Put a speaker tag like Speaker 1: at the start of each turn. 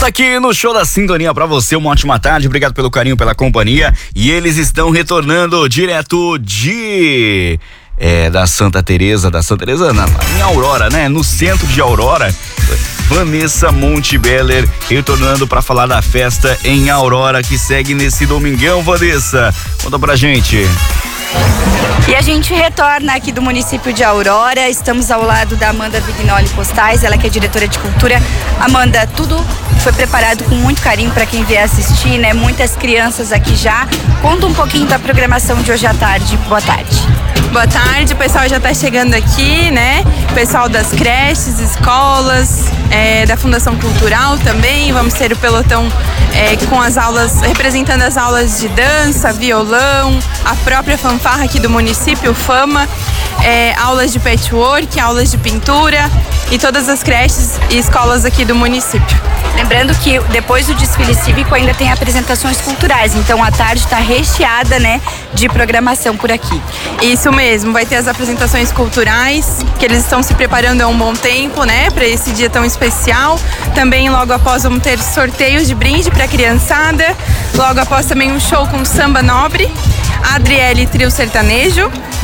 Speaker 1: Aqui no Show da Sintonia pra você, uma ótima tarde, obrigado pelo carinho, pela companhia. E eles estão retornando direto da Santa Teresa, em Aurora, né? No centro de Aurora. Vanessa Montebeller retornando pra falar da festa em Aurora que segue nesse domingão. Vanessa, conta pra gente.
Speaker 2: E a gente retorna aqui do município de Aurora, estamos ao lado da Amanda Vignoli Postais, ela que é diretora de cultura. Amanda, tudo foi preparado com muito carinho para quem vier assistir, né? Muitas crianças aqui já. Conta um pouquinho da programação de hoje à tarde. Boa tarde.
Speaker 3: Boa tarde, o pessoal já está chegando aqui, né? O pessoal das creches, escolas, da Fundação Cultural também. Vamos ter o pelotão com as aulas, representando as aulas de dança, violão, a própria fanfarra aqui do município, Fama, aulas de patchwork, aulas de pintura e todas as creches e escolas aqui do município.
Speaker 2: Lembrando que depois do desfile cívico ainda tem apresentações culturais, então a tarde está recheada, né, de programação por aqui.
Speaker 3: Isso mesmo, vai ter as apresentações culturais, que eles estão se preparando há um bom tempo, né, para esse dia tão especial. Também logo após vamos ter sorteios de brinde para a criançada, logo após também um show com samba nobre, Adriele Trio Sertanejo,